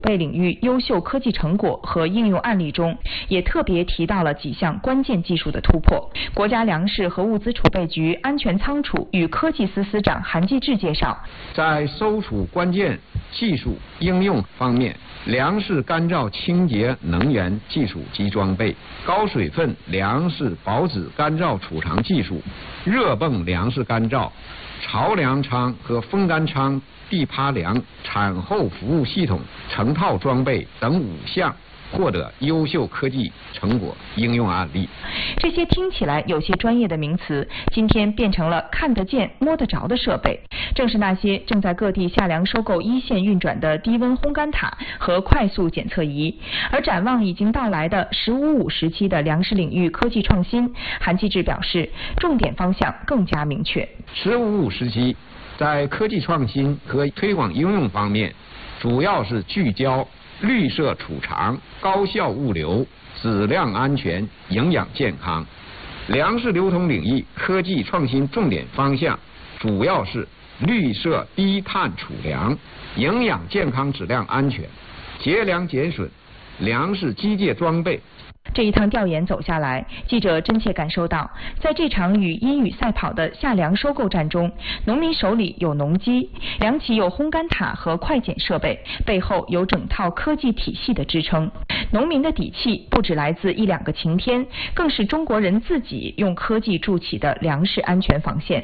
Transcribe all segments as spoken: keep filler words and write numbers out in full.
备领域优秀科技成果和应用案例中，也特别提到了几项关键技术的突破。国家粮食和物资储备局安全仓储与科技司司长韩继志介绍， 在收储关键技术应用方面，粮食干燥清洁能源技术及装备、高水分粮食保质干燥储藏技术、热泵粮食干燥、槽粮仓和风干仓地趴粮产后服务系统成套装备等五项获得优秀科技成果应用案例。 这些听起来有些专业的名词，今天变成了看得见摸得着的设备，正是那些正在各地下粮收购一线运转的低温烘干塔和快速检测仪。而展望已经到来的“十五五”时期的粮食领域科技创新，韩继志表示，重点方向更加明确。 “十五五”时期在科技创新和推广应用方面，主要是聚焦绿色储藏、高效物流、质量安全、营养健康。粮食流通领域科技创新重点方向主要是绿色低碳储粮、营养健康、质量安全、节粮减损、粮食机械装备。 这一趟调研走下来，记者真切感受到，在这场与阴雨赛跑的下粮收购战中，农民手里有农机，粮企有烘干塔和快检设备，背后有整套科技体系的支撑。农民的底气不只来自一两个晴天，更是中国人自己用科技筑起的粮食安全防线。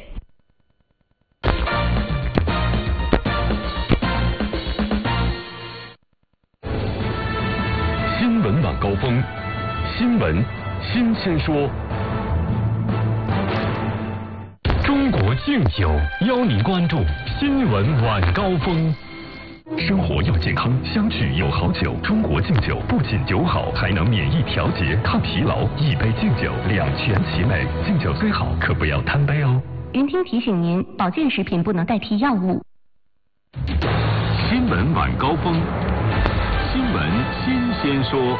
新闻晚高峰，新闻新鲜说。中国敬酒邀您关注新闻晚高峰。生活要健康，相聚有好酒。中国敬酒不仅酒好，还能免疫调节、抗疲劳。一杯敬酒，两全其美。敬酒虽好，可不要贪杯哦。 云听提醒您，保健食品不能代替药物。 新闻晚高峰，新闻新鲜说。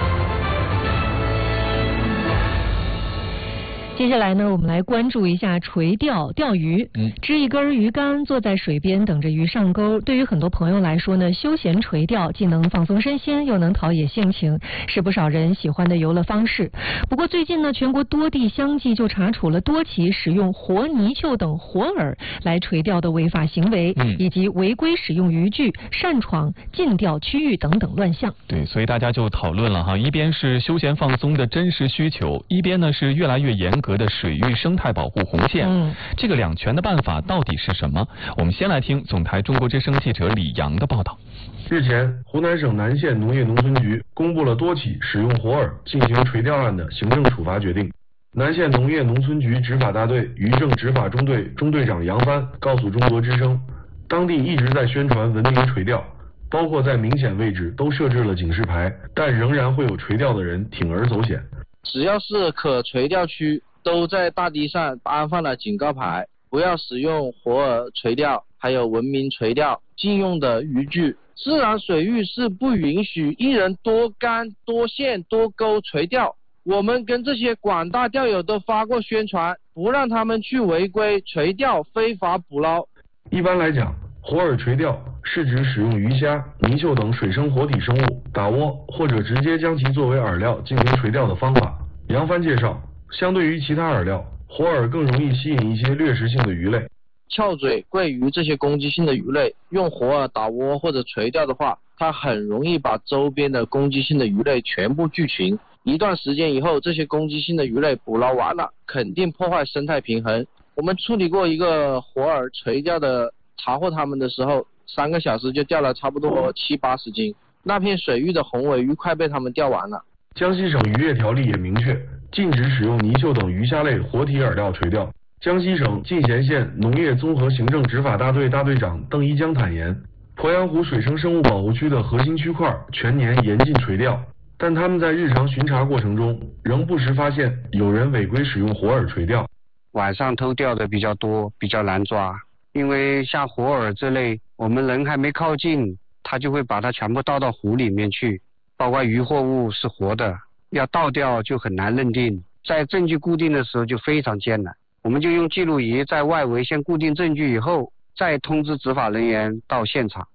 接下来呢，我们来关注一下垂钓钓鱼。嗯，支一根鱼竿，坐在水边等着鱼上钩。对于很多朋友来说呢，休闲垂钓既能放松身心，又能陶冶性情，是不少人喜欢的游乐方式。不过最近呢，全国多地相继就查处了多起使用活泥鳅等活饵来垂钓的违法行为，嗯，以及违规使用渔具、擅闯禁钓区域等等乱象。 对，所以大家就讨论了哈，一边是休闲放松的真实需求，一边呢是越来越严格的水域生态保护红线。嗯，这个两全的办法到底是什么？我们先来听总台中国之声记者李阳的报道。 日前，湖南省南县农业农村局公布了多起使用活饵进行垂钓案的行政处罚决定。南县农业农村局执法大队渔政执法中队中队长杨帆告诉中国之声，当地一直在宣传文明垂钓，包括在明显位置都设置了警示牌，但仍然会有垂钓的人铤而走险。 只要是可垂钓区，都在大堤上安放了警告牌，不要使用活饵垂钓，还有文明垂钓禁用的渔具。自然水域是不允许一人多竿、多线、多钩垂钓。我们跟这些广大钓友都发过宣传，不让他们去违规垂钓、非法捕捞。 一般来讲，活饵垂钓是指使用鱼虾、泥鳅等水生活体生物打窝，或者直接将其作为饵料进行垂钓的方法。杨帆介绍，相对于其他饵料，活饵更容易吸引一些掠食性的鱼类， 翘嘴、桂鱼这些攻击性的鱼类，用活饵打窝或者垂钓的话，它很容易把周边的攻击性的鱼类全部聚群。一段时间以后，这些攻击性的鱼类捕捞完了，肯定破坏生态平衡。我们处理过一个活饵垂钓的，查获它们的时候，三个小时就钓了差不多七八十斤，那片水域的红尾鱼快被它们钓完了。 江西省渔业条例也明确，禁止使用泥鳅等鱼虾类活体饵料垂钓。江西省进贤县农业综合行政执法大队大队长邓一江坦言，鄱阳湖水生生物保护区的核心区块全年严禁垂钓，但他们在日常巡查过程中，仍不时发现有人违规使用活饵垂钓。 晚上偷钓的比较多，比较难抓，因为像活饵这类，我们人还没靠近，他就会把它全部倒到湖里面去，包括渔获物是活的，要倒钓就很难认定，在证据固定的时候就非常艰难。我们就用记录仪在外围先固定证据以后，再通知执法人员到现场。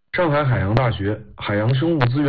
上海海洋大学海洋生物资源